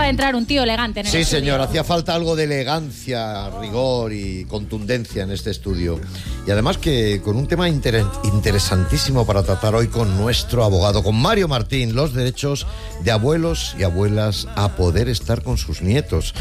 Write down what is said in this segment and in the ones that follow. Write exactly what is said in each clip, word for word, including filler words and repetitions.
entrar un tío elegante en el Sí, estudio. señor, hacía falta algo de elegancia, rigor y contundencia en este estudio. Y además que con un tema inter- interesantísimo para tratar hoy con nuestro abogado, con Mario Martín, los derechos de abuelos y abuelas a poder estar con sus nietos.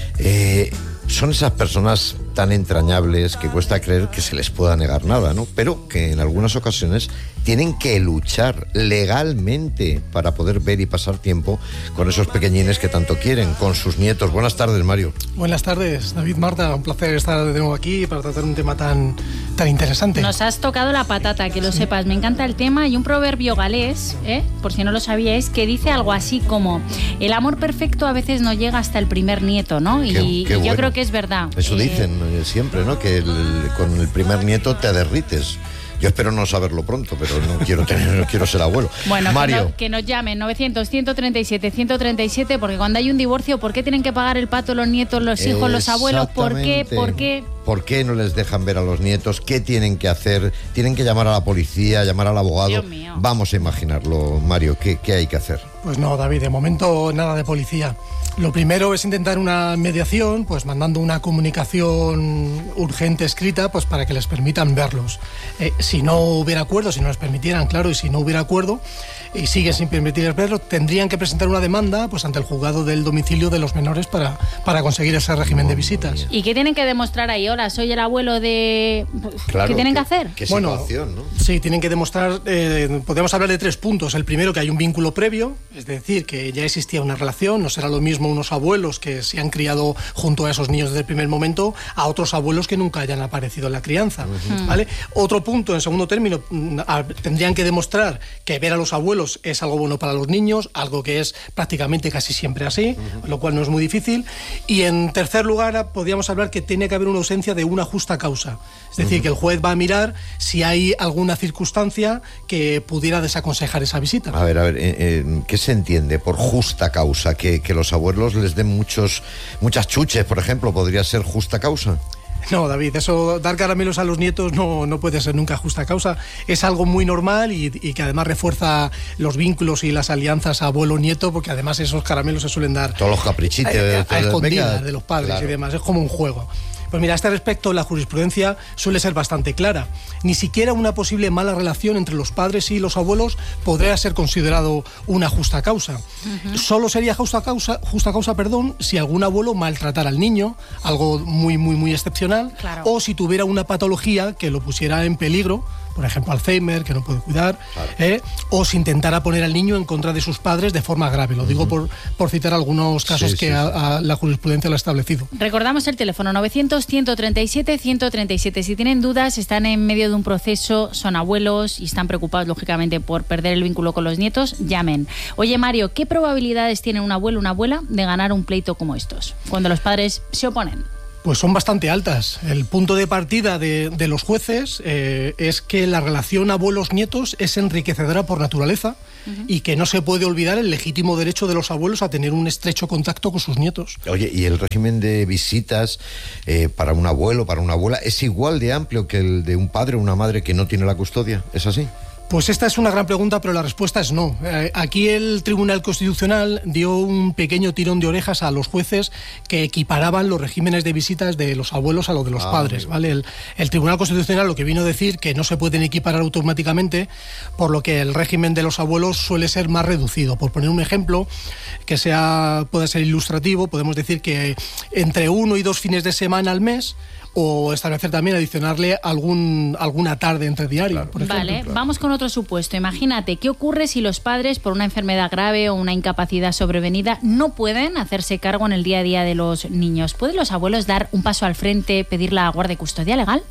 Eh, son esas personas tan entrañables que cuesta creer que se les pueda negar nada, ¿no? Pero que en algunas ocasiones tienen que luchar legalmente para poder ver y pasar tiempo con esos pequeñines que tanto quieren, con sus nietos. Buenas tardes, Mario. Buenas tardes, David, Marta. Un placer estar de nuevo aquí para tratar un tema tan, tan interesante. Nos has tocado la patata, que lo sí. sepas. Me encanta el tema. Y un proverbio galés, ¿eh? por si no lo sabíais, que dice algo así como: el amor perfecto a veces no llega hasta el primer nieto, ¿no? Y, qué, qué y yo bueno. creo que es verdad. Eso eh, dicen siempre, ¿no? Que el, con el primer nieto te derrites. Yo espero no saberlo pronto, pero no quiero tener, no quiero ser abuelo. Bueno, Mario. Que, no, que nos llamen novecientos, ciento treinta y siete, ciento treinta y siete, porque cuando hay un divorcio, ¿por qué tienen que pagar el pato los nietos, los hijos, los abuelos? ¿Por qué? ¿Por qué? ¿Por qué no les dejan ver a los nietos? ¿Qué tienen que hacer? ¿Tienen que llamar a la policía, llamar al abogado? Dios mío. Vamos a imaginarlo, Mario. ¿Qué, qué hay que hacer? Pues no, David, de momento nada de policía. Lo primero es intentar una mediación, pues mandando una comunicación urgente escrita, pues para que les permitan verlos. Eh, si no hubiera acuerdo, si no les permitieran, claro, y si no hubiera acuerdo y siguen sin permitir verlos, tendrían que presentar una demanda, pues ante el juzgado del domicilio de los menores para, para conseguir ese régimen oh, de visitas. ¿Y qué tienen que demostrar ahí? Hola, soy el abuelo de... Claro, ¿Qué tienen que, que hacer? ¿Qué bueno, situación, no? Sí, tienen que demostrar, eh, podemos hablar de tres puntos. El primero, que hay un vínculo previo, es decir, que ya existía una relación. No será lo mismo unos abuelos que se han criado junto a esos niños desde el primer momento a otros abuelos que nunca hayan aparecido en la crianza, uh-huh. ¿vale? Otro punto, en segundo término, tendrían que demostrar que ver a los abuelos es algo bueno para los niños, algo que es prácticamente casi siempre así, uh-huh. lo cual no es muy difícil. Y en tercer lugar, podríamos hablar que tiene que haber una ausencia de una justa causa. Es decir, uh-huh. que el juez va a mirar si hay alguna circunstancia que pudiera desaconsejar esa visita. A ver, a ver, eh, eh, ¿qué se entiende por justa causa? ¿Que, que los abuelos les den muchos, muchas chuches, por ejemplo, podría ser justa causa? No, David, eso, dar caramelos a los nietos no, no puede ser nunca justa causa. Es algo muy normal y, y que además refuerza los vínculos y las alianzas abuelo-nieto, porque además esos caramelos se suelen dar todos los caprichitos a, a, a escondidas de los padres, claro. y demás. Es como un juego. Pues mira, a este respecto la jurisprudencia suele ser bastante clara. Ni siquiera una posible mala relación entre los padres y los abuelos podría ser considerado una justa causa. Uh-huh. Solo sería justa causa, justa causa, perdón, si algún abuelo maltratara al niño, algo muy, muy, muy excepcional, claro. o si tuviera una patología que lo pusiera en peligro, por ejemplo, Alzheimer, que no puede cuidar, claro. eh, o si intentara poner al niño en contra de sus padres de forma grave. Lo uh-huh. digo por, por citar algunos casos sí, que sí, a, sí. A la jurisprudencia lo ha establecido. Recordamos el teléfono novecientos, ciento treinta y siete, ciento treinta y siete. Si tienen dudas, están en medio de un proceso, son abuelos y están preocupados, lógicamente, por perder el vínculo con los nietos, llamen. Oye, Mario, ¿qué probabilidades tiene un abuelo o una abuela de ganar un pleito como estos, cuando los padres se oponen? Pues son bastante altas. El punto de partida de, de los jueces eh, es que la relación abuelos-nietos es enriquecedora por naturaleza uh-huh. y que no se puede olvidar el legítimo derecho de los abuelos a tener un estrecho contacto con sus nietos. Oye, ¿y el régimen de visitas eh, para un abuelo, para una abuela, es igual de amplio que el de un padre o una madre que no tiene la custodia? ¿Es así? Pues esta es una gran pregunta, pero la respuesta es no. Eh, aquí el Tribunal Constitucional dio un pequeño tirón de orejas a los jueces que equiparaban los regímenes de visitas de los abuelos a los de los ah, padres, ¿vale? El, el Tribunal Constitucional lo que vino a decir que no se pueden equiparar automáticamente, por lo que el régimen de los abuelos suele ser más reducido. Por poner un ejemplo que sea pueda ser ilustrativo, podemos decir que entre uno y dos fines de semana al mes, o establecer también, adicionarle algún alguna tarde entre diario, claro. por ejemplo. Vale, claro. Vamos con otro supuesto. Imagínate, ¿qué ocurre si los padres, por una enfermedad grave o una incapacidad sobrevenida, no pueden hacerse cargo en el día a día de los niños? ¿Pueden los abuelos dar un paso al frente, pedir la guardia y custodia legal?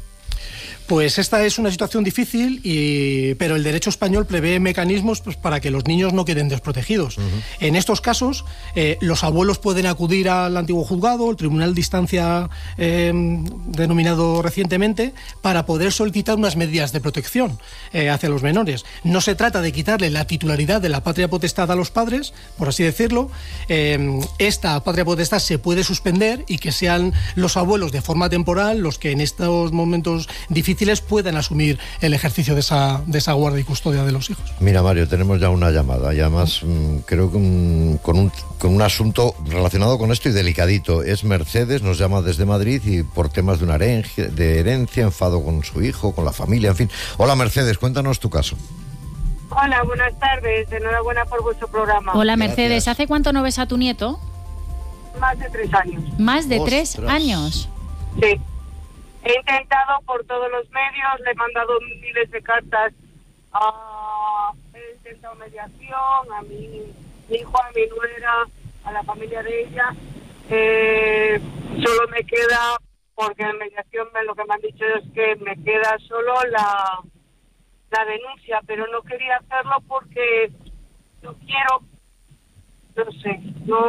Pues esta es una situación difícil, y, pero el derecho español prevé mecanismos pues, para que los niños no queden desprotegidos. Uh-huh. En estos casos, eh, los abuelos pueden acudir al antiguo juzgado, el tribunal de instancia eh, denominado recientemente, para poder solicitar unas medidas de protección eh, hacia los menores. No se trata de quitarle la titularidad de la patria potestad a los padres, por así decirlo. Eh, esta patria potestad se puede suspender y que sean los abuelos de forma temporal los que en estos momentos difíciles difíciles puedan asumir el ejercicio de esa, de esa guarda y custodia de los hijos. Mira, Mario, tenemos ya una llamada y además mmm, creo que un, con, un, con un asunto relacionado con esto y delicadito. Es Mercedes, nos llama desde Madrid y por temas de una herencia, de herencia, enfado con su hijo, con la familia, en fin. Hola Mercedes, cuéntanos tu caso. Hola, buenas tardes, enhorabuena por vuestro programa. Hola Mercedes, Gracias. ¿hace cuánto no ves a tu nieto? Más de tres años. Más de Ostras. tres años. Sí. He intentado por todos los medios, le he mandado miles de cartas, a, he intentado mediación a mi, mi hijo, a mi nuera, a la familia de ella. Eh, solo me queda, porque en mediación me, lo que me han dicho es que me queda solo la, la denuncia, pero no quería hacerlo porque no quiero, no sé, no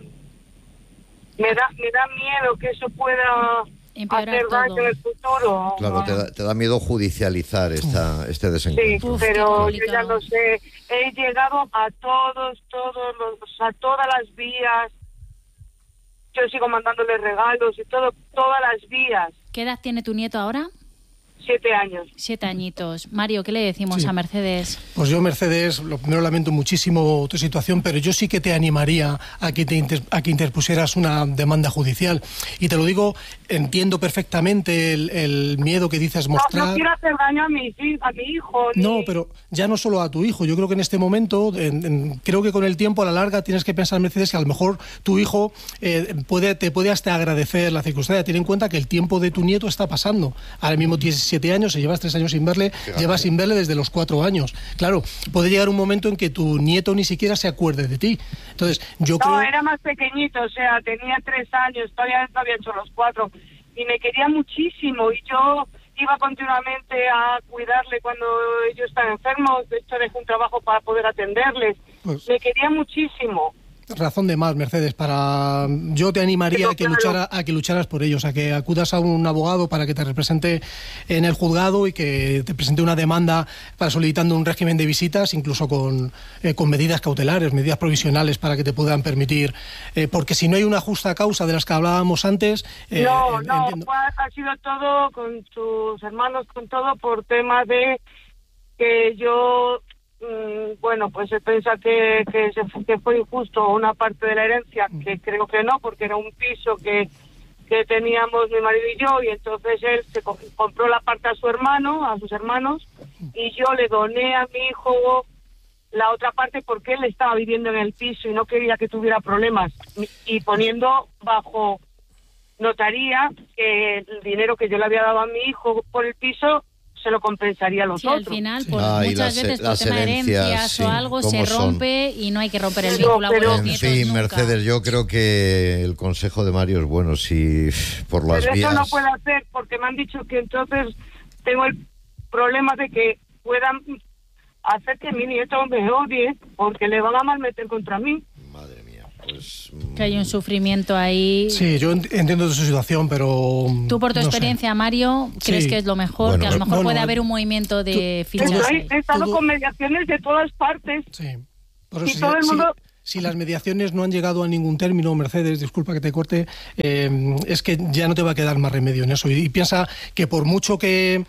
me da, me da miedo que eso pueda Empeorar hacer daño todo. en el futuro. Claro, te da, te da miedo judicializar esta, este Sí, desencuentro. Uf, qué pero yo ya complicado. lo sé. He llegado a todos, todos los, a todas las vías. Yo sigo mandándole regalos y todo, todas las vías. ¿Qué edad tiene tu nieto ahora? Siete años. Siete añitos. Mario, ¿qué le decimos Sí. a Mercedes? Pues yo, Mercedes, lo primero lamento muchísimo tu situación, pero yo sí que te animaría a que, te inter, a que interpusieras una demanda judicial. Y te lo digo, entiendo perfectamente el, el miedo que dices No, mostrar. no quiero hacer daño a mi, hi- a mi hijo. ni- No, pero ya no solo a tu hijo. Yo creo que en este momento, en, en, creo que con el tiempo, a la larga, tienes que pensar, Mercedes, que a lo mejor tu hijo eh, puede, te puede hasta agradecer la circunstancia. Ten en cuenta que el tiempo de tu nieto está pasando. Ahora mismo tienes siete años, si llevas tres años sin verle, Fíjate. llevas sin verle desde los cuatro años. Claro, puede llegar un momento en que tu nieto ni siquiera se acuerde de ti. Entonces, yo No, creo... era más pequeñito, o sea, tenía tres años, todavía no había hecho los cuatro. Y me quería muchísimo y yo iba continuamente a cuidarle cuando ellos estaban enfermos. De hecho, dejé un trabajo para poder atenderles. Pues- Me quería muchísimo. Razón de más, Mercedes, para yo te animaría Pero a que claro. luchara, a que lucharas por ellos, a que acudas a un abogado para que te represente en el juzgado y que te presente una demanda para solicitando un régimen de visitas, incluso con, eh, con medidas cautelares, medidas provisionales para que te puedan permitir, eh, porque si no hay una justa causa de las que hablábamos antes, eh, no, en- no, entiendo. fue- ha sido todo con sus hermanos, con todo por tema de que yo, mm, bueno, pues se piensa que, que, se, fu- que fue injusto una parte de la herencia, que creo que no, porque era un piso que, que teníamos mi marido y yo, y entonces él se co- compró la parte a su hermano, a sus hermanos, y yo le doné a mi hijo la otra parte porque él estaba viviendo en el piso y no quería que tuviera problemas, y poniendo bajo notaría que el dinero que yo le había dado a mi hijo por el piso se lo compensaría a los Sí, al otros. final, Sí. pues Ay, muchas las- veces por las tema de herencias, herencias sí, o algo se cómo son. rompe y no hay que romper el Pero- vínculo pero- abuelos En nietos fin, nunca. Mercedes, yo creo que el consejo de Mario es bueno. Si por las Pero vías... eso no puedo hacer porque me han dicho que entonces tengo el problema de que puedan hacer que mi nieto me odie porque le van a malmeter contra mí. Madre mía, pues... Que hay un sufrimiento ahí. Sí, yo ent- entiendo su situación, pero... Tú, por tu no sé. experiencia, Mario, ¿crees Sí. que es lo mejor? Bueno, que a lo mejor bueno, puede haber un movimiento de tú- fichas. tú- Estoy- he estado todo- con mediaciones de todas partes. Sí. Por Y eso, todo si, el mundo- si- si las mediaciones no han llegado a ningún término, Mercedes, disculpa que te corte, eh, es que ya no te va a quedar más remedio en eso. Y, y piensa que por mucho que,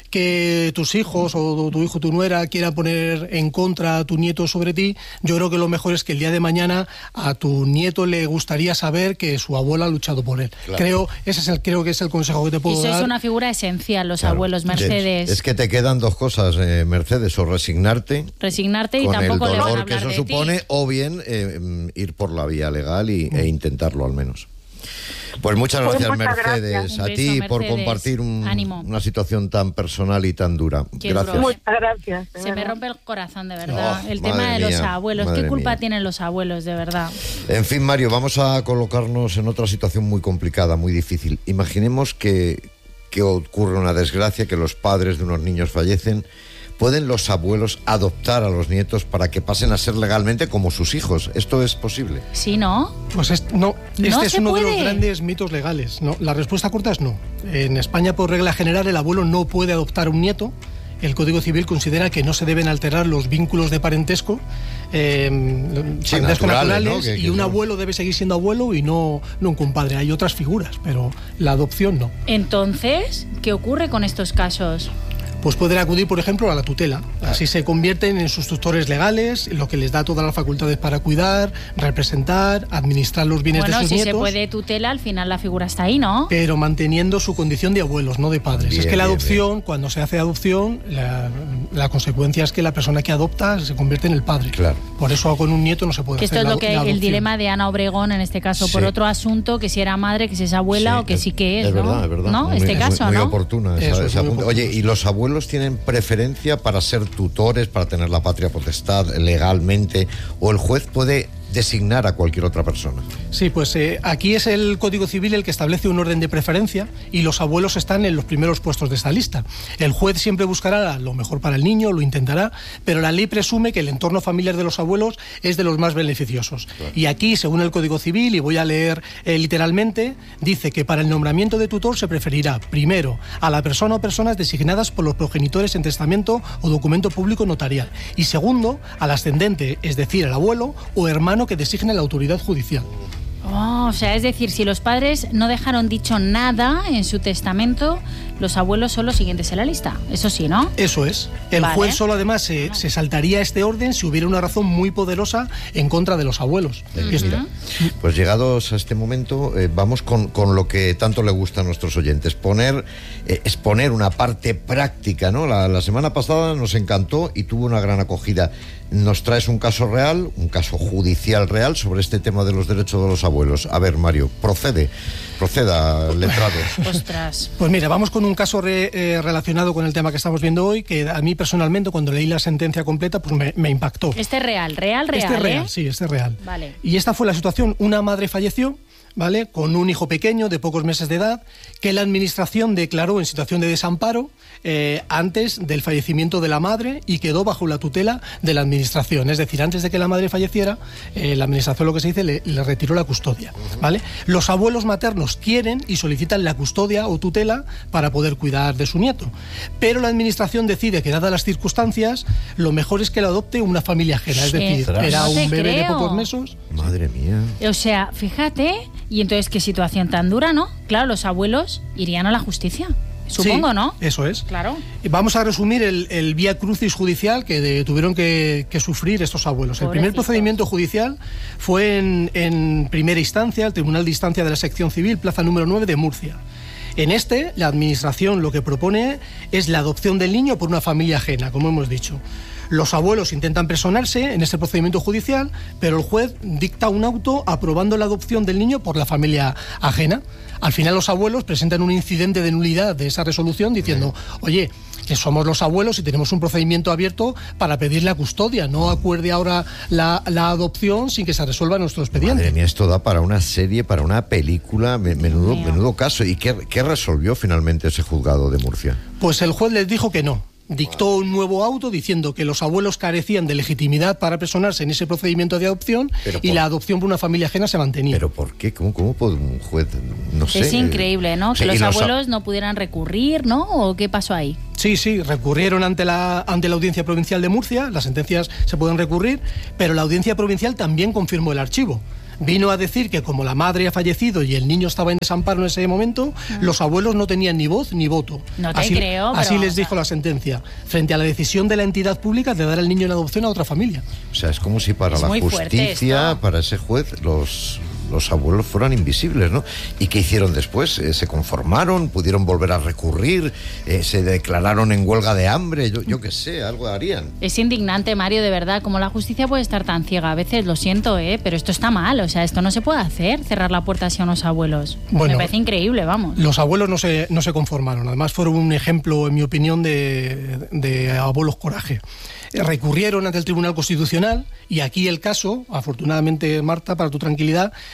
que tus hijos o tu hijo, tu nuera quiera poner en contra a tu nieto sobre ti, yo creo que lo mejor es que el día de mañana a tu nieto le gustaría saber que su abuela ha luchado por él. Claro. Creo, ese es el, creo que es el consejo que te Y puedo sois dar. una figura esencial, los Claro. abuelos, Mercedes. Es que te quedan dos cosas, eh, Mercedes, o resignarte Resignarte y con el tampoco le van a dolor que hablar eso de ti. supone, o bien eh, mm, ir por la vía legal y, e intentarlo al menos. Pues muchas Pues gracias, muchas Mercedes, gracias. a Un ti beso, por Mercedes. compartir un- Ánimo. una situación tan personal y tan dura. Qué Gracias. duro, ¿eh? Muchas gracias. de Se me verdad. rompe el corazón, de verdad. Oh, el tema madre de los mía, abuelos. madre ¿Qué culpa mía. tienen los abuelos, de verdad? En fin, Mario, vamos a colocarnos en otra situación muy complicada, muy difícil. Imaginemos que, que ocurre una desgracia, que los padres de unos niños fallecen. ¿Pueden los abuelos adoptar a los nietos para que pasen a ser legalmente como sus hijos? ¿Esto es posible? ¿Sí, no? Pues es- no, No este es se uno de puede. los grandes mitos legales. ¿No? La respuesta corta es no. En España, por regla general, el abuelo no puede adoptar un nieto. el Código Civil considera que no se deben alterar los vínculos de parentesco, eh, sí, parentesco naturales, naturales, ¿no? que, y que un no. abuelo debe seguir siendo abuelo y no, no un compadre. Hay otras figuras, pero la adopción no. Entonces, ¿qué ocurre con estos casos? Pues pueden acudir, por ejemplo, a la tutela. Así se convierten en sus tutores legales, lo que les da todas las facultades para cuidar, representar, administrar los bienes Bueno, de sus si nietos. se puede tutela, al final la figura está ahí, ¿no? Pero manteniendo su condición de abuelos, no de padres. Bien, es que la bien, adopción, bien. cuando se hace adopción, la, la consecuencia es que la persona que adopta se convierte en el padre. Claro. Por eso con un nieto no se puede Que hacer esto es la, lo que la el adopción. dilema de Ana Obregón, en este caso, por Sí. otro asunto, que si era madre, que si es abuela Sí, o que sí que es, es ¿no? verdad, es verdad. ¿No? Muy- Este muy- caso, muy ¿no? oportuna esa- Eso es esa muy punta. oportuno. Oye, ¿y los abuelos tienen preferencia para ser tutores, para tener la patria potestad legalmente, o el juez puede designar a cualquier otra persona? Sí, pues eh, aquí es el Código Civil el que establece un orden de preferencia y los abuelos están en los primeros puestos de esta lista. El juez siempre buscará lo mejor para el niño, lo intentará, pero la ley presume que el entorno familiar de los abuelos es de los más beneficiosos. Claro. Y aquí, según el Código Civil, y voy a leer eh, literalmente, dice que para el nombramiento de tutor se preferirá, primero, a la persona o personas designadas por los progenitores en testamento o documento público notarial, y segundo, al ascendente, es decir, al abuelo o hermano que designe la autoridad judicial. Oh, o sea, es decir, si los padres no dejaron dicho nada en su testamento, los abuelos son los siguientes en la lista. Eso sí, ¿no? Eso es. El Vale. juez solo además se, se saltaría este orden si hubiera una razón muy poderosa en contra de los abuelos. Eh, Y esto- mira, pues llegados a este momento, eh, vamos con, con lo que tanto le gusta a nuestros oyentes, poner, eh, exponer una parte práctica, ¿no? La, la semana pasada nos encantó y tuvo una gran acogida. Nos traes un caso real, un caso judicial real sobre este tema de los derechos de los abuelos. A ver, Mario, procede, proceda, letrado. Ostras. Pues mira, vamos con un caso re- eh, relacionado con el tema que estamos viendo hoy, que a mí personalmente, cuando leí la sentencia completa, pues me, me impactó. Este es real, real, real, Este es real, ¿eh? sí, este es real. Vale. Y esta fue la situación. Una madre falleció, ¿vale?, con un hijo pequeño de pocos meses de edad, que la administración declaró en situación de desamparo eh, antes del fallecimiento de la madre y quedó bajo la tutela de la administración. Es decir, antes de que la madre falleciera, eh, la administración, lo que se dice, le, le retiró la custodia, ¿vale? Los abuelos maternos quieren y solicitan la custodia o tutela para poder cuidar de su nieto, pero la administración decide que, dadas las circunstancias, lo mejor es que lo adopte una familia ajena. Es Sí. decir, Ostras. era No te un bebé de creo. pocos meses. Madre mía. O sea, fíjate, y entonces qué situación tan dura, ¿no? Claro, los abuelos irían a la justicia, supongo, Sí, ¿no? Eso es. Claro. Vamos a resumir el, el vía crucis judicial que de- tuvieron que, que sufrir estos abuelos. El primer Pobrecitos. procedimiento judicial fue en, en primera instancia, el Tribunal de Instancia de la Sección Civil, plaza número nueve de Murcia. En este, la Administración lo que propone es la adopción del niño por una familia ajena, como hemos dicho. Los abuelos intentan personarse en este procedimiento judicial, pero el juez dicta un auto aprobando la adopción del niño por la familia ajena. Al final los abuelos presentan un incidente de nulidad de esa resolución diciendo, oye, que somos los abuelos y tenemos un procedimiento abierto para pedir la custodia, no acuerde ahora la, la adopción sin que se resuelva nuestro expediente. Madre mía, esto da para una serie, para una película, me- menudo, Mío. menudo caso. ¿Y qué, qué resolvió finalmente ese juzgado de Murcia? Pues el juez les dijo que no. Dictó un nuevo auto diciendo que los abuelos carecían de legitimidad para personarse en ese procedimiento de adopción Pero y por- la adopción por una familia ajena se mantenía. ¿Pero por qué? ¿Cómo, cómo puede un juez, no sé? Es increíble, ¿no? O sea, Que y los los a- abuelos no pudieran recurrir, ¿no? ¿O qué pasó ahí? Sí, sí, recurrieron ante la, ante la Audiencia Provincial de Murcia, las sentencias se pueden recurrir, pero la Audiencia Provincial también confirmó el archivo. Vino a decir que como la madre ha fallecido y el niño estaba en desamparo en ese momento, los abuelos no tenían ni voz ni voto. No te así, creo, pero Así vamos les a- dijo la sentencia, frente a la decisión de la entidad pública de dar al niño en adopción a otra familia. O sea, es como si para Es la muy fuerte justicia, esto. para ese juez, los, los abuelos fueran invisibles, ¿no? ¿Y qué hicieron después? Eh, ¿Se conformaron? ¿Pudieron volver a recurrir? Eh, ¿Se declararon en huelga de hambre? Yo, yo qué sé, algo harían. Es indignante, Mario, de verdad. Como la justicia puede estar tan ciega a veces, lo siento, ¿eh? Pero esto está mal. O sea, esto no se puede hacer, cerrar la puerta hacia unos abuelos. Bueno, Me parece increíble, vamos. Los abuelos no se, no se conformaron, además fueron un ejemplo, en mi opinión, de, de abuelos coraje. Eh, Recurrieron ante el Tribunal Constitucional y aquí el caso, afortunadamente, Marta, para tu tranquilidad,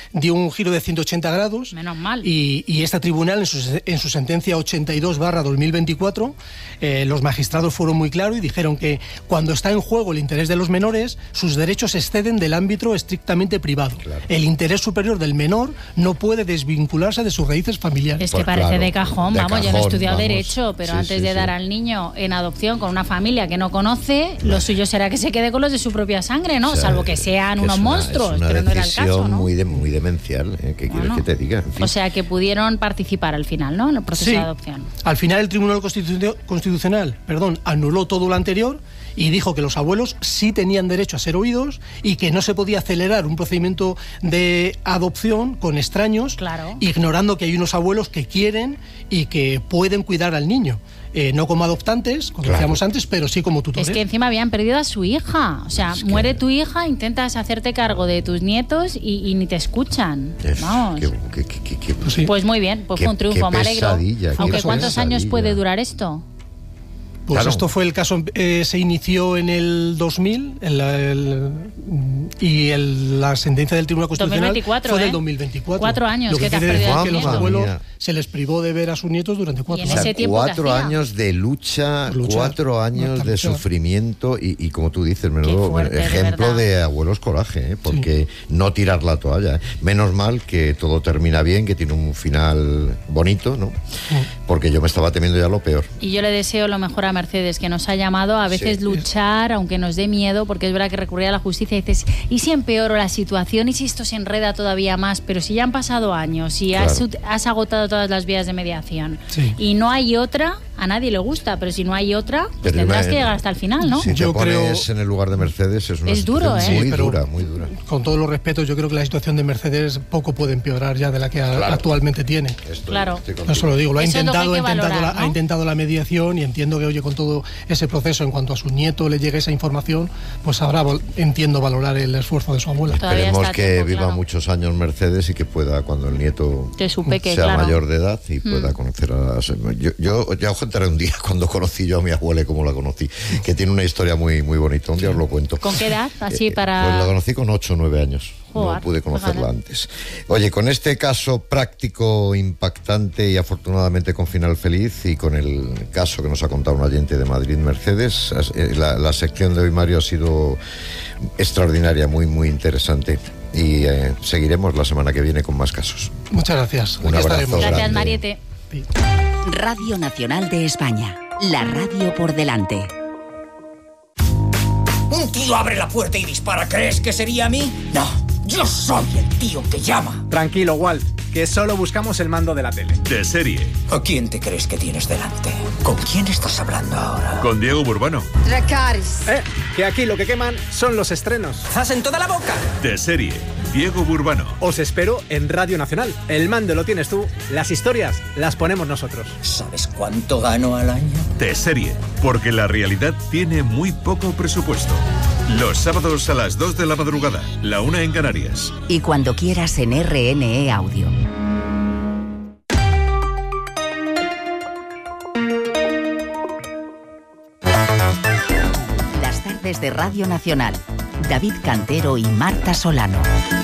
dio un giro de ciento ochenta grados. Menos mal. Y, y este tribunal, en su, en su sentencia ochenta y dos barra dos mil veinticuatro, eh, los magistrados fueron muy claros y dijeron que cuando está en juego el interés de los menores, sus derechos exceden del ámbito estrictamente privado. Claro. El interés superior del menor no puede desvincularse de sus raíces familiares. Es que Pues parece claro, de cajón, de vamos, yo no he cajón, estudiado vamos. Derecho, pero Sí, antes sí, de sí. dar al niño en adopción con una familia que no conoce, lo suyo será que se quede con los de su propia sangre, ¿no? O sea, Salvo que sean que unos es una- monstruos, es una pero no era el decisión caso, ¿no? muy, de, muy demencial, ¿eh? ¿Qué quieres Bueno. que te diga? En fin. O sea, que pudieron participar al final, ¿no? En el proceso Sí. de adopción. Al final el Tribunal Constitu- Constitucional perdón, anuló todo lo anterior y dijo que los abuelos sí tenían derecho a ser oídos y que no se podía acelerar un procedimiento de adopción con extraños, Claro. ignorando que hay unos abuelos que quieren y que pueden cuidar al niño. Eh, no como adoptantes, como Claro. decíamos antes, pero sí como tutores. Es que encima habían perdido a su hija. O sea, Es que- muere tu hija, intentas hacerte cargo de tus nietos y, y ni te escuchan. Es- Vamos. qué- qué- qué- qué- qué- Pues sí. Pues muy bien, pues Qué- fue un triunfo, qué me alegro. pesadilla, qué Aunque ¿cuántos pesadilla. años puede durar esto? Pues Claro. esto fue el caso, eh, se inició en el dos mil en la- el- y el- la sentencia del Tribunal Constitucional dos mil veinticuatro, fue ¿eh? del dos mil veinticuatro. Cuatro años Lo que que te has quiere decir perdido que el los tiempo. abuelos Mía. se les privó de ver a sus nietos durante cuatro Y en O sea, años. ese tiempo, ¿qué cuatro hacía? años de lucha, Luchar, cuatro años luchar, de luchar. sufrimiento y, y como tú dices, menudo fuerte, de ejemplo verdad. de, abuelos coraje, ¿eh? Porque no tirar la toalla. ¿eh? Menos mal que todo termina bien, que tiene un final bonito, ¿no? Porque yo me estaba temiendo ya lo peor. Y yo le deseo lo mejor a Mercedes, que nos ha llamado a veces Sí. luchar, aunque nos dé miedo, porque es verdad que recurrir a la justicia y dices, ¿y si empeoro la situación? ¿Y si esto se enreda todavía más? Pero si ya han pasado años y has, Claro. ut- has agotado todas las vías de mediación Sí. y no hay otra, a nadie le gusta, pero si no hay otra, pues Pero tendrás me- que llegar hasta el final, ¿no? Si te Yo pones creo- en el lugar de Mercedes es una Es duro, situación ¿eh? muy Sí, pero- dura, muy dura. Con todos los respetos, yo creo que la situación de Mercedes poco puede empeorar ya de la que a- Claro. actualmente tiene. Estoy- Claro. estoy contigo. Eso lo digo, lo ha Eso es lo que intentado, hay ha que intentado, valorar, la, ¿no? ha intentado la mediación y entiendo que, oye, con todo ese proceso, en cuanto a su nieto le llegue esa información, pues ahora vol- entiendo valorar el esfuerzo de su abuela. Todavía Esperemos está a que tiempo, viva claro. muchos años Mercedes y que pueda, cuando el nieto De su peque, sea claro. mayor de edad y pueda conocer a... Yo, yo ya os contaré un día cuando conocí yo a mi abuela y cómo la conocí, que tiene una historia muy, muy bonita. Un día os lo cuento. ¿Con qué edad? Así Eh, para... Pues la conocí con ocho o nueve años. Joder, no pude conocerla fíjate. antes. Oye, con este caso práctico, impactante y afortunadamente con final feliz, y con el caso que nos ha contado un oyente de Madrid, Mercedes, as- eh, la, la sección de hoy, Mario, ha sido extraordinaria, muy, muy interesante. Y eh, seguiremos la semana que viene con más casos. Muchas gracias. Un Aquí abrazo estaremos. Gracias, grande. Mariette. Sí. Radio Nacional de España. La radio por delante. Un tío abre la puerta y dispara. ¿Crees que sería a mí? No, yo soy el tío que llama. Tranquilo, Walt, que solo buscamos el mando de la tele. De serie, ¿A quién te crees que tienes delante? ¿Con quién estás hablando ahora? con Diego Burbano. Dracarys. Eh, que aquí lo que queman son los estrenos. ¡Zas en toda la boca! De serie, Diego Burbano. Os espero en Radio Nacional. El mando lo tienes tú, las historias las ponemos nosotros. ¿Sabes cuánto gano al año? De serie, porque la realidad tiene muy poco presupuesto. Los sábados a las dos de la madrugada, la una en Canarias. Y cuando quieras en R N E Audio. Las tardes de Radio Nacional. David Cantero y Marta Solano.